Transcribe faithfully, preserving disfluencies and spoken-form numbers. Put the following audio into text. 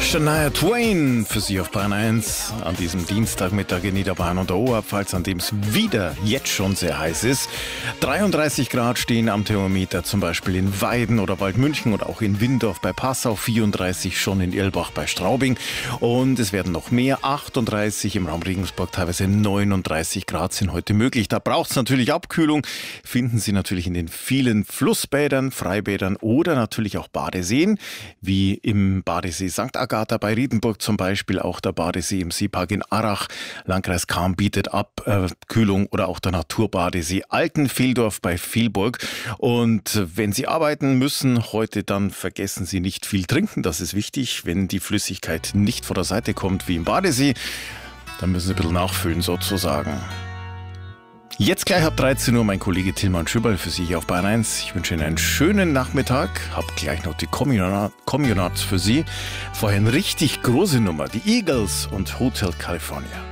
Shania Twain für Sie auf Bayern eins an diesem Dienstagmittag in Niederbayern und der Oberpfalz, an dem es wieder jetzt schon sehr heiß ist. dreiunddreißig Grad stehen am Thermometer, zum Beispiel in Weiden oder Waldmünchen oder auch in Windorf bei Passau, vierunddreißig schon in Irlbach bei Straubing und es werden noch mehr, achtunddreißig im Raum Regensburg, teilweise neununddreißig Grad sind heute möglich. Da braucht es natürlich Abkühlung, finden Sie natürlich in den vielen Flussbädern, Freibädern oder natürlich auch Badeseen, wie im Badesee Sankt Agatha bei Riedenburg zum Beispiel, auch der Badesee im Seepark in Arrach, Landkreis Cham bietet Abkühlung oder auch der Naturbadesee Altenfehldorf bei Vilburg. Und wenn Sie arbeiten müssen heute, dann vergessen Sie nicht viel trinken, das ist wichtig. Wenn die Flüssigkeit nicht von der Seite kommt wie im Badesee, dann müssen Sie ein bisschen nachfüllen sozusagen. Jetzt gleich ab dreizehn Uhr mein Kollege Tilman Schüberl für Sie hier auf Bayern eins. Ich wünsche Ihnen einen schönen Nachmittag. Hab gleich noch die Communards für Sie. Vorher eine richtig große Nummer, die Eagles und Hotel California.